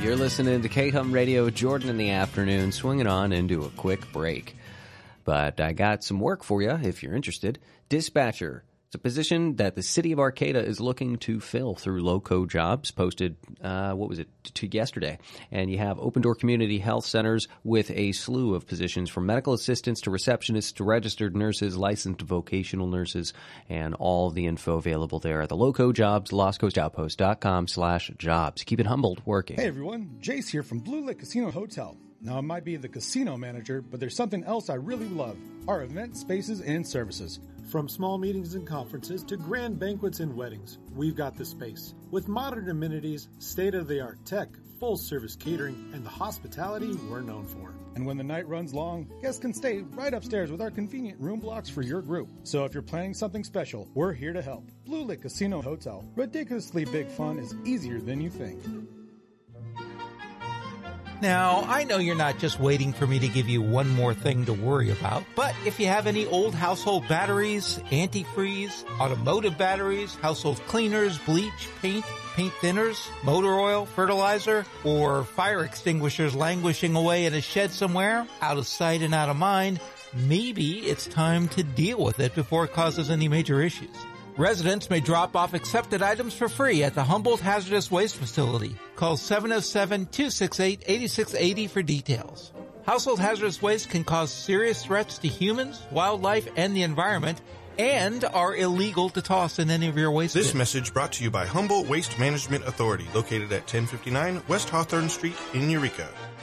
You're listening to K-Hum Radio, Jordan in the afternoon, swinging on into a quick break. But I got some work for you if you're interested. Dispatcher. It's a position that the city of Arcata is looking to fill through Loco Jobs, posted, to yesterday. And you have Open Door Community Health Centers with a slew of positions from medical assistants to receptionists to registered nurses, licensed vocational nurses, and all the info available there at the Loco Jobs, lostcoastoutpost.com/jobs. Keep it humbled working. Hey everyone, Jace here from Blue Lake Casino Hotel. Now, I might be the casino manager, but there's something else I really love. Our event spaces and services. From small meetings and conferences to grand banquets and weddings, we've got the space. With modern amenities, state-of-the-art tech, full-service catering, and the hospitality we're known for. And when the night runs long, guests can stay right upstairs with our convenient room blocks for your group. So if you're planning something special, we're here to help. Blue Lake Casino Hotel. Ridiculously big fun is easier than you think. Now, I know you're not just waiting for me to give you one more thing to worry about, but if you have any old household batteries, antifreeze, automotive batteries, household cleaners, bleach, paint thinners, motor oil, fertilizer, or fire extinguishers languishing away in a shed somewhere, out of sight and out of mind, maybe it's time to deal with it before it causes any major issues. Residents may drop off accepted items for free at the Humboldt Hazardous Waste Facility. Call 707-268-8680 for details. Household hazardous waste can cause serious threats to humans, wildlife, and the environment, and are illegal to toss in any of your waste bins. This message brought to you by Humboldt Waste Management Authority, located at 1059 West Hawthorne Street in Eureka.